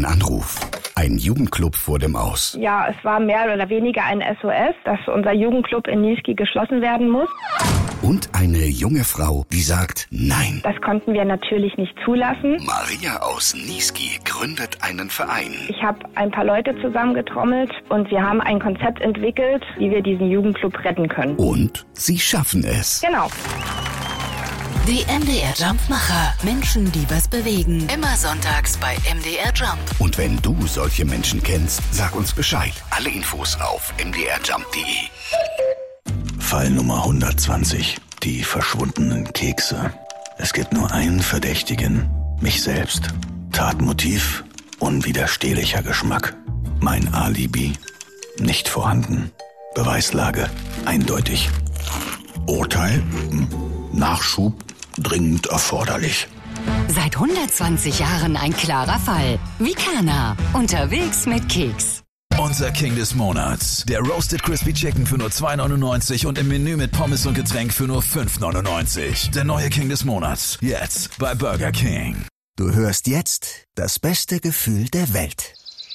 Ein Anruf. Ein Jugendclub vor dem Aus. Ja, es war mehr oder weniger ein SOS, dass unser Jugendclub in Niesky geschlossen werden muss. Und eine junge Frau, die sagt Nein. Das konnten wir natürlich nicht zulassen. Maria aus Niesky gründet einen Verein. Ich habe ein paar Leute zusammengetrommelt und wir haben ein Konzept entwickelt, wie wir diesen Jugendclub retten können. Und sie schaffen es. Genau. Die MDR Jump-Macher. Menschen, die was bewegen. Immer sonntags bei MDR Jump. Und wenn du solche Menschen kennst, sag uns Bescheid. Alle Infos auf mdrjump.de. Fall Nummer 120. Die verschwundenen Kekse. Es gibt nur einen Verdächtigen. Mich selbst. Tatmotiv. Unwiderstehlicher Geschmack. Mein Alibi. Nicht vorhanden. Beweislage. Eindeutig. Urteil. Nachschub. Dringend erforderlich. Seit 120 Jahren ein klarer Fall. Vikana. Unterwegs mit Keks. Unser King des Monats. Der Roasted Crispy Chicken für nur 2,99 und im Menü mit Pommes und Getränk für nur 5,99. Der neue King des Monats. Jetzt bei Burger King. Du hörst jetzt das beste Gefühl der Welt.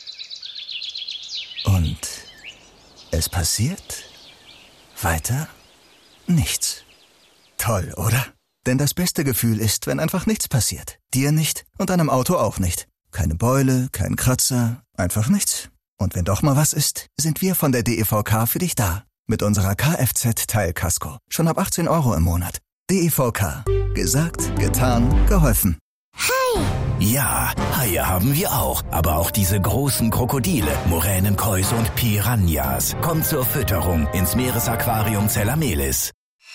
Und es passiert weiter nichts. Toll, oder? Denn das beste Gefühl ist, wenn einfach nichts passiert. Dir nicht und deinem Auto auch nicht. Keine Beule, kein Kratzer, einfach nichts. Und wenn doch mal was ist, sind wir von der DEVK für dich da. Mit unserer Kfz-Teilkasko. Schon ab 18 € im Monat. DEVK. Gesagt, getan, geholfen. Hi! Ja, Haie haben wir auch. Aber auch diese großen Krokodile, Moränenkäuse und Piranhas. Kommt zur Fütterung ins Meeresaquarium Zellamelis.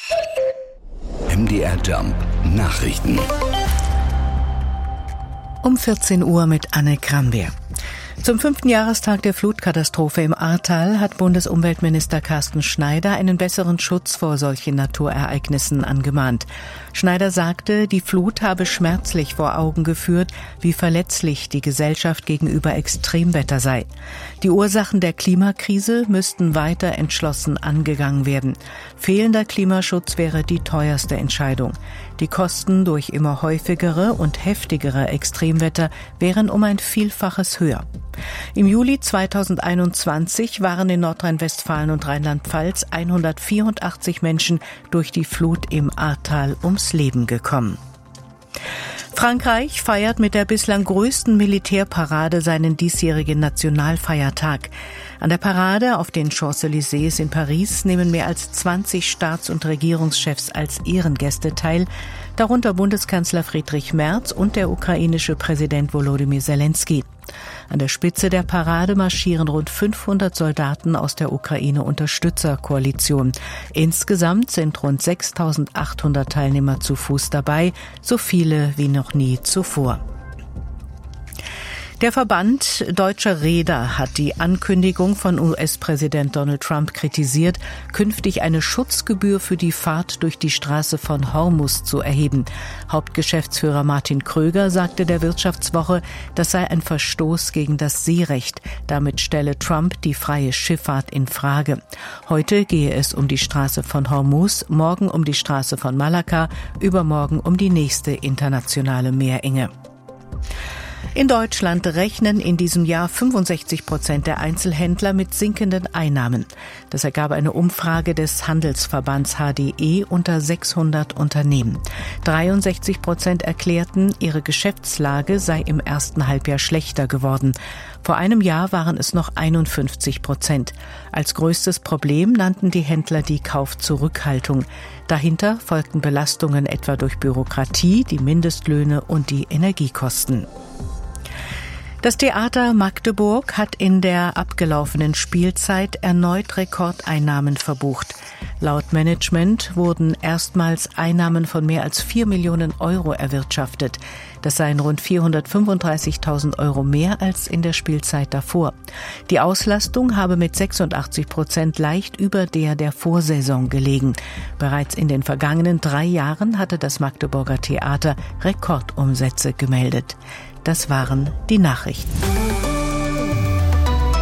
MDR Jump Nachrichten. Um 14 Uhr mit Anne Krambeer. Zum 5. Jahrestag der Flutkatastrophe im Ahrtal hat Bundesumweltminister Carsten Schneider einen besseren Schutz vor solchen Naturereignissen angemahnt. Schneider sagte, die Flut habe schmerzlich vor Augen geführt, wie verletzlich die Gesellschaft gegenüber Extremwetter sei. Die Ursachen der Klimakrise müssten weiter entschlossen angegangen werden. Fehlender Klimaschutz wäre die teuerste Entscheidung. Die Kosten durch immer häufigere und heftigere Extremwetter wären um ein Vielfaches höher. Im Juli 2021 waren in Nordrhein-Westfalen und Rheinland-Pfalz 184 Menschen durch die Flut im Ahrtal ums Leben gekommen. Frankreich feiert mit der bislang größten Militärparade seinen diesjährigen Nationalfeiertag. An der Parade auf den Champs-Élysées in Paris nehmen mehr als 20 Staats- und Regierungschefs als Ehrengäste teil, darunter Bundeskanzler Friedrich Merz und der ukrainische Präsident Volodymyr Zelensky. An der Spitze der Parade marschieren rund 500 Soldaten aus der Ukraine-Unterstützerkoalition. Insgesamt sind rund 6.800 Teilnehmer zu Fuß dabei, so viele wie noch nie zuvor. Der Verband Deutscher Reeder hat die Ankündigung von US-Präsident Donald Trump kritisiert, künftig eine Schutzgebühr für die Fahrt durch die Straße von Hormuz zu erheben. Hauptgeschäftsführer Martin Kröger sagte der Wirtschaftswoche, das sei ein Verstoß gegen das Seerecht. Damit stelle Trump die freie Schifffahrt in Frage. Heute gehe es um die Straße von Hormuz, morgen um die Straße von Malakka, übermorgen um die nächste internationale Meerenge. In Deutschland rechnen in diesem Jahr 65% der Einzelhändler mit sinkenden Einnahmen. Das ergab eine Umfrage des Handelsverbands HDE unter 600 Unternehmen. 63% erklärten, ihre Geschäftslage sei im ersten Halbjahr schlechter geworden. Vor einem Jahr waren es noch 51%. Als größtes Problem nannten die Händler die Kaufzurückhaltung. Dahinter folgten Belastungen etwa durch Bürokratie, die Mindestlöhne und die Energiekosten. Das Theater Magdeburg hat in der abgelaufenen Spielzeit erneut Rekordeinnahmen verbucht. Laut Management wurden erstmals Einnahmen von mehr als 4 Millionen € erwirtschaftet. Das seien rund 435.000 € mehr als in der Spielzeit davor. Die Auslastung habe mit 86% leicht über der Vorsaison gelegen. Bereits in den vergangenen 3 Jahren hatte das Magdeburger Theater Rekordumsätze gemeldet. Das waren die Nachrichten.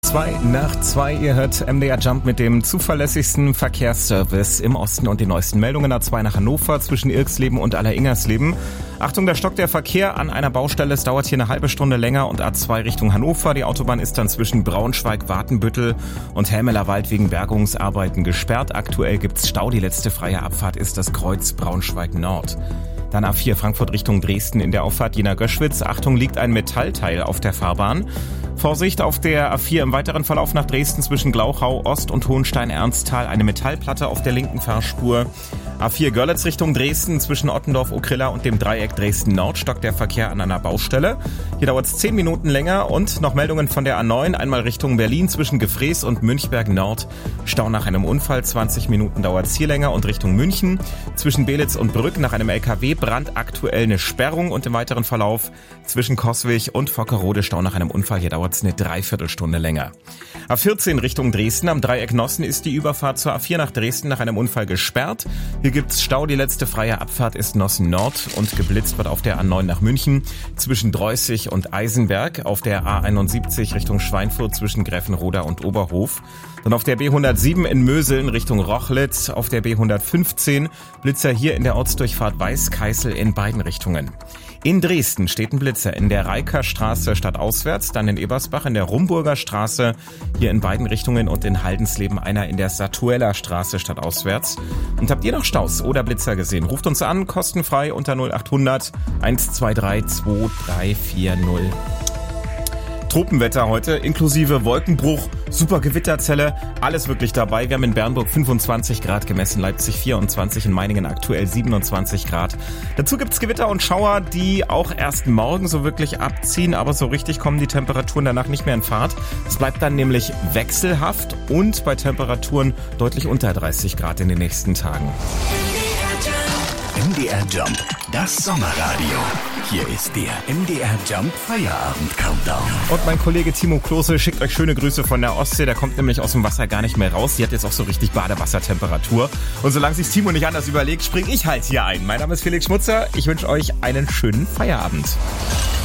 2:02. Ihr hört MDR Jump mit dem zuverlässigsten Verkehrsservice im Osten und den neuesten Meldungen. A2 nach Hannover zwischen Irksleben und Alleringers-Leben. Achtung, da stockt der Verkehr an einer Baustelle. Es dauert hier eine halbe Stunde länger und A2 Richtung Hannover. Die Autobahn ist dann zwischen Braunschweig, Watenbüttel und Helmelerwald wegen Bergungsarbeiten gesperrt. Aktuell gibt's Stau. Die letzte freie Abfahrt ist das Kreuz Braunschweig Nord. Dann A4 Frankfurt Richtung Dresden in der Auffahrt Jena-Göschwitz. Achtung, liegt ein Metallteil auf der Fahrbahn. Vorsicht auf der A4 im weiteren Verlauf nach Dresden zwischen Glauchau Ost und Hohenstein-Ernsthal. Eine Metallplatte auf der linken Fahrspur. A4 Görlitz Richtung Dresden zwischen Ottendorf-Okrilla und dem Dreieck Dresden-Nord stockt der Verkehr an einer Baustelle. Hier dauert es 10 Minuten länger und noch Meldungen von der A9. Einmal Richtung Berlin zwischen Gefrees und Münchberg-Nord. Stau nach einem Unfall. 20 Minuten dauert es hier länger und Richtung München. Zwischen Belitz und Brück nach einem LKW-Brand aktuell eine Sperrung und im weiteren Verlauf zwischen Coswig und Vockerode Stau nach einem Unfall. Hier dauert es eine Dreiviertelstunde länger. A14 Richtung Dresden am Dreieck Nossen ist die Überfahrt zur A4 nach Dresden nach einem Unfall gesperrt. Hier gibt's Stau. Die letzte freie Abfahrt ist Nossen Nord und geblitzt wird auf der A9 nach München zwischen Dreußig und Eisenberg. Auf der A71 Richtung Schweinfurt zwischen Gräfenroda und Oberhof. Dann auf der B107 in Möseln Richtung Rochlitz. Auf der B115 Blitzer hier in der Ortsdurchfahrt Weißkeißel in beiden Richtungen. In Dresden steht ein Blitzer in der Reikerstraße stadtauswärts, dann in Ebersbach in der Rumburger Straße, hier in beiden Richtungen und in Haldensleben einer in der Satuella Straße stadtauswärts. Und habt ihr noch Staus oder Blitzer gesehen? Ruft uns an, kostenfrei unter 0800 123 2340. Tropenwetter heute, inklusive Wolkenbruch, super Gewitterzelle, alles wirklich dabei. Wir haben in Bernburg 25 Grad gemessen, Leipzig 24, in Meiningen aktuell 27 Grad. Dazu gibt's Gewitter und Schauer, die auch erst morgen so wirklich abziehen, aber so richtig kommen die Temperaturen danach nicht mehr in Fahrt. Es bleibt dann nämlich wechselhaft und bei Temperaturen deutlich unter 30 Grad in den nächsten Tagen. MDR Jump, das Sommerradio. Hier ist der MDR Jump Feierabend Countdown. Und mein Kollege Timo Klose schickt euch schöne Grüße von der Ostsee. Der kommt nämlich aus dem Wasser gar nicht mehr raus. Die hat jetzt auch so richtig Badewassertemperatur. Und solange sich Timo nicht anders überlegt, springe ich halt hier ein. Mein Name ist Felix Schmutzer. Ich wünsche euch einen schönen Feierabend.